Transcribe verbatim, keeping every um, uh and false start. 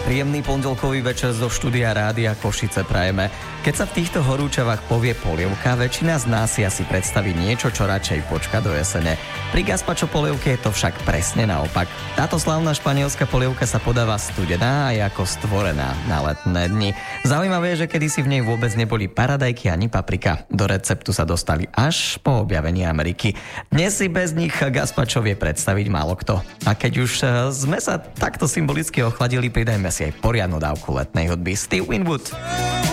Príjemný pondelkový večer zo štúdia Rádia Košice prajeme. Keď sa v týchto horúčavách povie polievka, väčšina z nás si asi predstaví niečo, čo radšej počka do jesene. Pri gazpacho polievke je to však presne naopak. Táto slávna španielská polievka sa podáva studená a je ako stvorená na letné dni. Zaujímavé je, že kedysi v nej vôbec neboli paradajky ani paprika. Do receptu sa dostali až po objavení Ameriky. Dnes si bez nich gazpacho vie predstaviť málo kto. A keď už sme sa takto symbolicky ochladili, pridajme si aj poriadnu dávku letnej hudby. Steve Winwood.